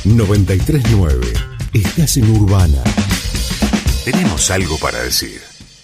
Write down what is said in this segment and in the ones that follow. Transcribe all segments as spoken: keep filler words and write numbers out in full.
noventa y tres punto nueve. Estás en Urbana. Tenemos algo para decir.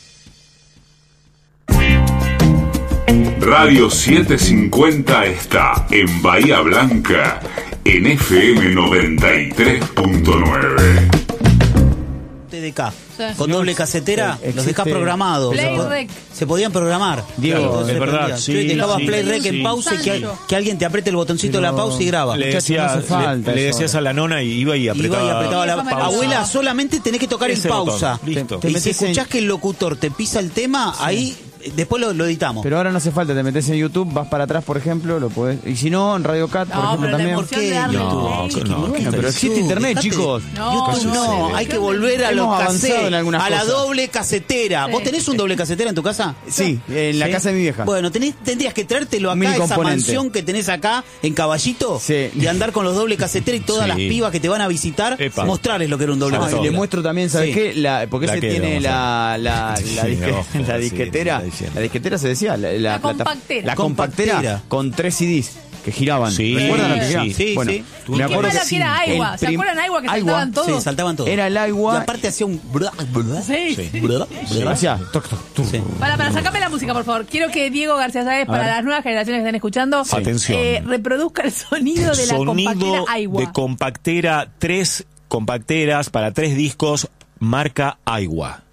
Radio setecientos cincuenta está en Bahía Blanca en F M noventa y tres punto nueve. T D K Sí. con doble casetera, Existe- los dejás programados. Play Se po- rec. Se podían programar. Diego, Claro, es se verdad, prendía. sí, Tú dejabas sí, play rec sí. en pausa y que, Sancho. que alguien te apriete el botoncito de la Pero- pausa y graba. Le, Muchachos, decía, no hace falta le, le eso. decías a la nona y iba y apretaba, Iba y apretaba la Déjame pausa. pausa. Abuela, solamente tenés que tocar Ese en botón. pausa. Listo. Te Y si metés en- escuchás que el locutor te pisa el tema, ahí después lo, lo editamos. Pero ahora no hace falta, te metes en YouTube, vas para atrás, por ejemplo, lo podés. Y si no, en Radio Cat, por No, ejemplo, pero la también. emoción de darle No, play. que no, Bueno, pero existe YouTube, internet, dejate- chicos. No, YouTube no, no, no. hay que volver a Hemos los avanzado cassettes, en algunas a la cosas. doble casetera. Sí. ¿Vos tenés un doble casetera en tu casa? Sí, en la ¿Sí? casa de mi vieja. Bueno, tenés, tendrías que traértelo Mini acá, esa componente. mansión que tenés acá en Caballito, Sí. y andar con los doble caseteras y todas Sí. las pibas que te van a visitar, Epa. mostrarles lo que era un doble Ah, y casetera. le muestro también, ¿sabes Sí. qué? La, porque ¿La ese qué, tiene vamos la, la, la, Sí, disque- ojo, la sí, disquetera. está diciendo. La disquetera se decía. La, la, La plata- compactera. La compactera Compactera. con tres C Ds que giraban. Sí, ¿Recuerdan lo que sí, giraban? sí, bueno, sí. me Qué acuerdo malo que que era el Aiwa. ¿Se prim- acuerdan Aiwa que Aiwa, saltaban todos? Sí, saltaban todos. Era el Aiwa. Y aparte hacía un... bla, bla, Sí. sí, bla, bla. Hacía toc, toc, toc. Sí. Para, para, sacame la música, por favor. Quiero que Diego García Sáez, para ver. las nuevas generaciones que están escuchando, Sí. Atención. eh, reproduzca el sonido de la compactera Sonido Aiwa. de compactera, tres compacteras para tres discos, marca Aiwa.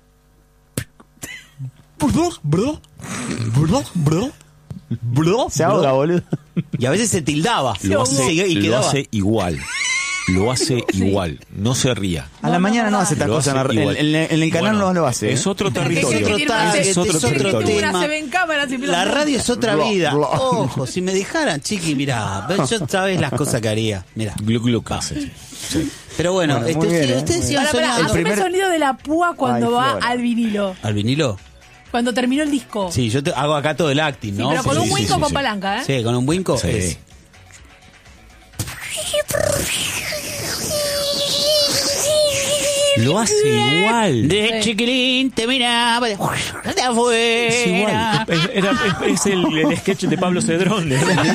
Se ahoga, boludo. Y a veces se tildaba. Lo Y hace, seguía- y lo quedaba. hace igual. Lo hace igual. No se ría. A la mañana no hace estas Lo cosas. En, hace la- igual. en- en- en el canal Bueno, no lo hace. Es ¿eh? otro Pero que- que- territorio. que tiene una- target, Es otro es otro territorio. Una tema. se ve en cámara, se empieza La a- radio es otra Bla, vida. bla. Ojo, si me dejaran, chiqui, mirá, pero yo sabes las cosas que haría. Mirá. Glu, glu, casi. Sí. Pero bueno, Bueno, este, muy bien, ustedes, ¿eh? ustedes Muy iban Para, para, soñando. haceme primer- el sonido de la púa cuando Ay, va Flora. al vinilo. ¿Al vinilo? Cuando terminó el disco. Sí, yo te, hago acá todo el acting, Sí, ¿no? pero con Sí, un sí, winco sí, con sí. palanca, ¿eh? Sí, con un winco. Sí. Es. Lo hace igual. De Sí. chiquilín te miraba de, de afuera. Es igual. Es, era- es- es el, el sketch de Pablo Cedrón.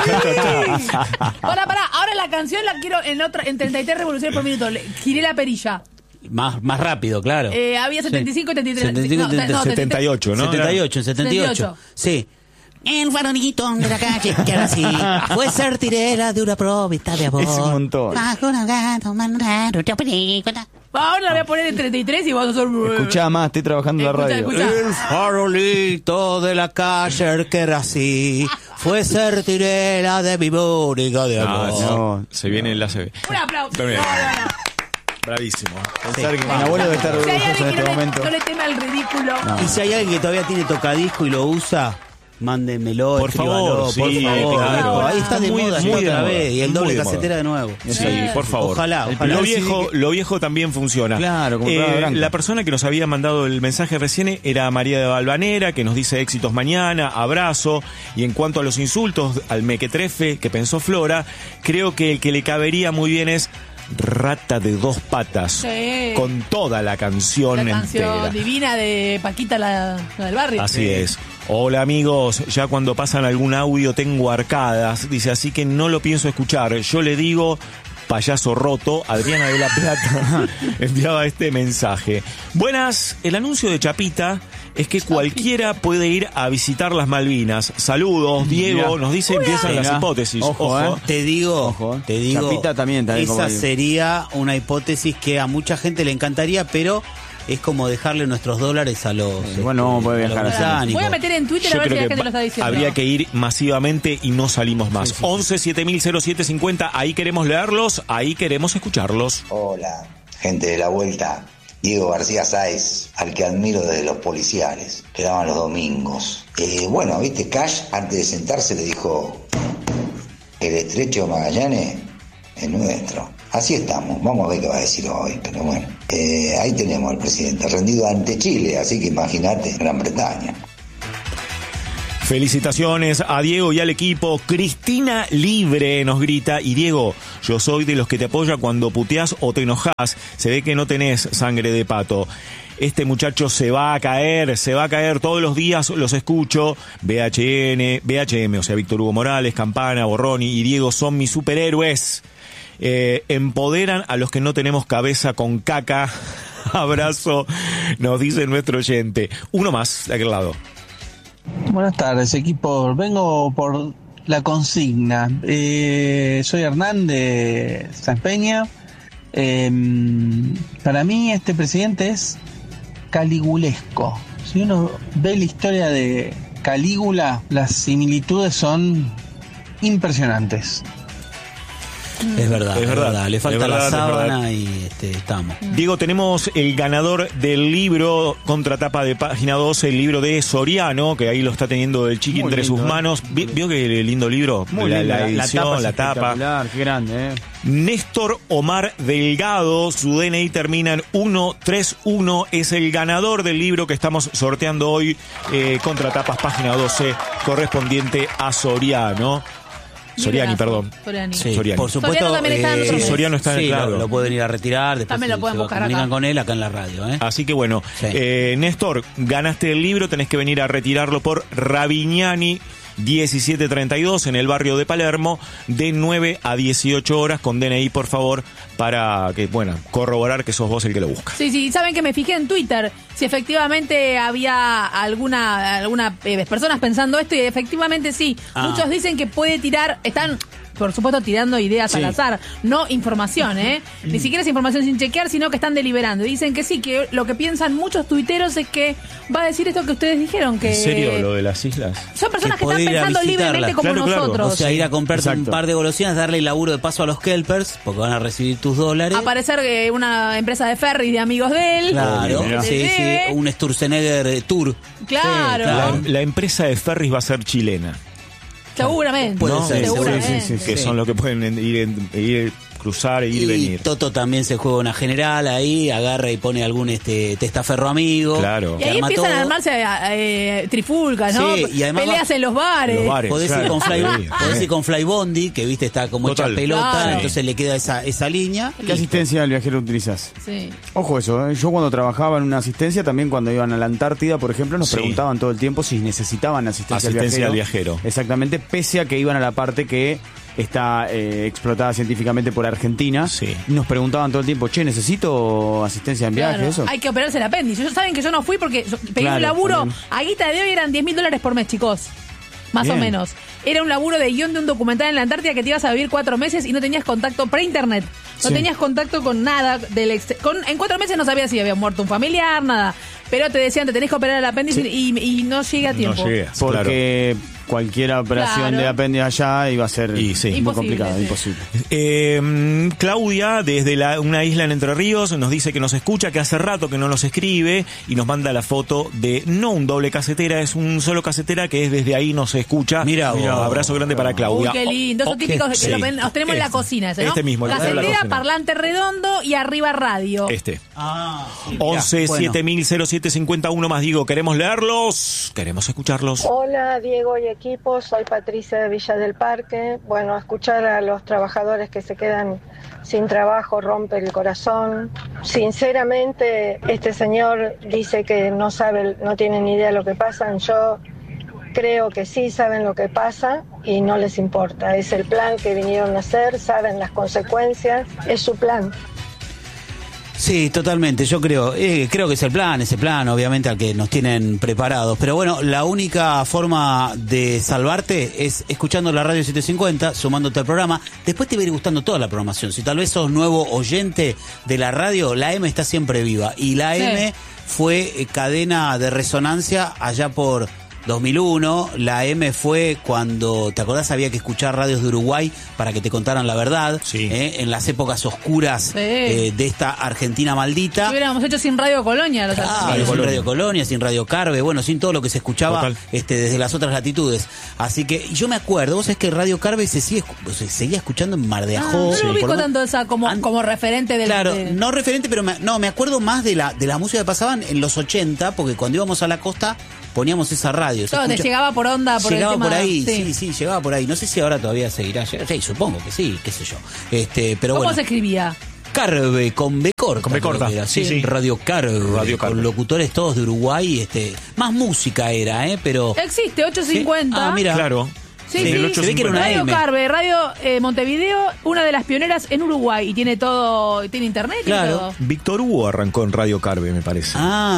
Pará, pará, ahora la canción la quiero en otra, en treinta y tres revoluciones por minuto. Le- giré la perilla. Más, más rápido, claro. Eh, había setenta y cinco y setenta y tres. setenta y cinco, No, no, setenta y ocho, ¿no? setenta y ocho, en setenta y ocho. setenta y ocho. Sí. El farolito de la calle, que ahora sí, fue sartirera de una probita de amor. Es un montón. Bajo una gata, man raro, otra película. Ahora la voy a poner en treinta y tres y vamos a hacer... Escuchá más, estoy trabajando en la Escucha, radio. escucha. El farolito de la calle, que era así, fue sartirera de mi mónica de Ah, amor. No. Se viene el A C B. Un aplauso. Está bien. No, no, no. Bravísimo. Pensar que mi abuelo debe estar Si hay orgulloso en alguien que este no le, momento. no le teme al ridículo. Y si hay alguien que todavía tiene tocadisco y lo usa, mándenmelo, Por escríbanlo, favor, por sí, favor. claro. Ahí está de Muy- moda, muy está de otra moda, vez. Y el muy doble de moda. casetera de nuevo. Sí, por favor. Ojalá, ojalá. Lo El viejo, C D lo viejo también funciona. Claro, como Prada Blanca. La persona que nos había mandado el mensaje recién era María de Valvanera, que nos dice éxitos mañana, abrazo. Y en cuanto a los insultos al mequetrefe que pensó Flora, creo que el que le cabería muy bien es Rata de dos patas. Sí. Con toda la canción, La canción entera. divina de Paquita, la, la del barrio. Así es. Hola amigos, ya cuando pasan algún audio tengo arcadas, dice, así que no lo pienso escuchar. Yo le digo, payaso roto, Adriana de la Plata enviaba este mensaje. Buenas, el anuncio de Chapita es que cualquiera puede ir a visitar las Malvinas. Saludos, Diego, Mirá. nos dice, empiezan las Mirá. hipótesis. Ojo, Ojo. eh. Te digo, Ojo, eh. te digo, Chapita también, también esa como- sería una hipótesis que a mucha gente le encantaría, pero es como dejarle nuestros dólares a los, Sí, bueno, vamos a poder a los viajar así. británicos. Voy a meter en Twitter a Yo ver si creo la que gente lo está diciendo. habría que ir masivamente y no salimos más. once siete mil cero siete cincuenta, ahí queremos leerlos, ahí queremos escucharlos. Hola, gente de la vuelta. Diego García Sáez, al que admiro desde los policiales, que daban los domingos. Eh, bueno, viste, Cash, antes de sentarse, le dijo: el estrecho de Magallanes es nuestro. Así estamos, vamos a ver qué va a decir hoy, pero bueno. Eh, ahí tenemos al presidente rendido ante Chile, así que imagínate, Gran Bretaña. Felicitaciones a Diego y al equipo. Cristina Libre nos grita. Y Diego, yo soy de los que te apoya cuando puteás o te enojás. Se ve que no tenés sangre de pato. Este muchacho se va a caer, se va a caer todos los días, los escucho. B H N, B H M, o sea, Víctor Hugo Morales, Campana, Borroni y Diego son mis superhéroes. eh, empoderan a los que no tenemos cabeza con caca. Abrazo, nos dice nuestro oyente. Uno más, de aquel lado. Buenas tardes, equipo. Vengo por la consigna. Eh, soy Hernán de San Peña. Eh, para mí este presidente es caligulesco. Si uno ve la historia de Calígula, las similitudes son impresionantes. Es verdad, Es es verdad, verdad. Le falta es verdad, la es sábana verdad. y este, estamos. Diego, tenemos el ganador del libro, contratapa de página doce, el libro de Soriano, que ahí lo está teniendo el Chiqui Muy entre lindo, sus ¿eh? manos. Vi- ¿Vio qué lindo libro? Muy la, linda, la edición, es la tapa. espectacular, qué grande, ¿eh? Néstor Omar Delgado, su D N I termina en ciento treinta y uno, es el ganador del libro que estamos sorteando hoy, eh, Contratapas, página doce, correspondiente a Soriano. Soriani, Librazo. perdón. Soriani. Sí, Soriani. por supuesto. Soriano también está en eh, otro Sí, mes. Soriano está en sí, el claro. lo, lo pueden ir a retirar. Después También lo se- pueden se buscar comunican acá. con él acá en la radio, ¿eh? Así que bueno, Sí. eh, Néstor, ganaste el libro, tenés que venir a retirarlo por Ravignani diecisiete treinta y dos en el barrio de Palermo, de nueve a dieciocho horas, con D N I, por favor, para que, bueno, corroborar que sos vos el que lo busca. Sí, sí, saben que me fijé en Twitter si efectivamente había alguna alguna eh, personas pensando esto y efectivamente sí. Ah. Muchos dicen que puede tirar, están por supuesto tirando ideas Sí. al azar, no información, ¿eh? Ni siquiera es información sin chequear, sino que están deliberando. Y dicen que sí, que lo que piensan muchos tuiteros es que va a decir esto que ustedes dijeron, que ¿En serio lo de las islas? son personas que, Que poder están ir a pensando visitarla. libremente como Claro, claro. nosotros. O sea, ir a comprarte Exacto. un par de golosinas, darle laburo de paso a los Kelpers, porque van a recibir tus dólares. Aparecer eh, una empresa de ferry de amigos de él. Claro, que sí, te sí, debe. un Sturzenegger eh, Tour. Claro. La, la empresa de ferries va a ser chilena, Seguramente. Puede ¿no? ser, seguramente. sí, sí, sí, que Sí. son los que pueden ir, en- ir cruzar e ir y Y venir. Toto también se juega una general ahí, agarra y pone algún este testaferro amigo. Claro. Y ahí arma empiezan todo. a armarse eh, trifulcas, ¿no? Sí, y además Peleas va- en los bares. Los bares. Podés, Claro. ir con Fly, Sí, podés sí. ir con Fly Bondi, que viste está como Total. hecha pelota, Claro. entonces le queda esa, esa línea. ¿Qué asistencia del viajero utilizás? Sí. Ojo eso, ¿eh? Yo cuando trabajaba en una asistencia, también cuando iban a la Antártida, por ejemplo, nos Sí. preguntaban todo el tiempo si necesitaban asistencia, Asistencia al, al viajero. viajero. Exactamente, pese a que iban a la parte que está eh, explotada científicamente por Argentina. Sí. Nos preguntaban todo el tiempo, che, ¿necesito asistencia en viaje? Claro. Eso. Hay que operarse el apéndice. Ellos saben que yo no fui porque yo pedí Claro, un laburo. también. A guita de hoy eran diez mil dólares por mes, chicos. Más Bien. o menos. Era un laburo de guión de un documental en la Antártida que te ibas a vivir cuatro meses y no tenías contacto pre-internet. No Sí. tenías contacto con nada del ex- con En cuatro meses no sabías si había muerto un familiar, nada. Pero te decían, te tenés que operar el apéndice y, y no llega a tiempo. No llegas, Porque cualquier operación Claro. de apéndice allá iba a ser Y sí. muy Imposible, complicada, sí. imposible. Eh, Claudia, desde la- una isla en Entre Ríos, nos dice que nos escucha, que hace rato que no nos escribe y nos manda la foto de, no un doble casetera, es un solo casetera que es desde ahí nos escucha. Mira vos. Abrazo grande para Uy, Claudia. qué lindo. Esos Oh, típicos que sí. lo ven- los tenemos en la Este. cocina, ese, ¿no? Este mismo, el que está en la Casetera, cocina. parlante redondo y arriba radio. Este. Ah, sí, once mirá, bueno. siete mil cero siete cincuenta y uno más, digo, queremos leerlos, queremos escucharlos. Hola Diego y equipo, soy Patricia de Villa del Parque. Bueno, escuchar a los trabajadores que se quedan sin trabajo rompe el corazón. Sinceramente, este señor dice que no sabe, no tiene ni idea de lo que pasa. Yo creo que sí saben lo que pasa y no les importa. Es el plan que vinieron a hacer, saben las consecuencias, es su plan. Sí, totalmente, yo creo, eh, creo que es el plan, ese plan, obviamente, al que nos tienen preparados. Pero bueno, la única forma de salvarte es escuchando la radio setecientos cincuenta, sumándote al programa. Después te va a ir gustando toda la programación. Si tal vez sos nuevo oyente de la radio, la M está siempre viva. Y la Sí. M fue eh, cadena de resonancia allá por dos mil uno, la M fue cuando, ¿te acordás? Había que escuchar radios de Uruguay para que te contaran la verdad, Sí. ¿eh? En las épocas oscuras Sí. eh, de esta Argentina maldita. Si hubiéramos hecho sin Radio Colonia, los Claro, argentinos. sin Radio Colonia, sin Radio Carve, bueno, sin todo lo que se escuchaba Total. este, desde las otras latitudes. Así que y yo me acuerdo, vos sabés que Radio Carve se sigue escu- se seguía escuchando en Mar de Ah, Ajó. no por lo ubico lo menos- tanto esa como, An- como referente del. Claro, de- no referente, pero me, no, me acuerdo más de la de la música que pasaban en los ochenta, porque cuando íbamos a la costa poníamos esa radio. Se Todo, te escucha- llegaba por onda, por el llegaba tema- por ahí, sí. sí. sí, llegaba por ahí. No sé si ahora todavía seguirá llegando. Sí, supongo que sí, qué sé yo. Este, pero ¿Cómo bueno. se escribía? Carve, con B corta. Con B creo corta, que era, sí, sí. Radio Carve, Radio Carve. con locutores todos de Uruguay, este, más música era, ¿eh? Pero... Existe, ochocientos cincuenta. Sí. Ah, mira. Claro. Sí, En sí. el Se ve que era una Radio M. Carve, Radio eh, Montevideo, una de las pioneras en Uruguay y tiene todo, tiene internet y Claro. todo. Víctor Hugo arrancó en Radio Carve, me parece. Ah,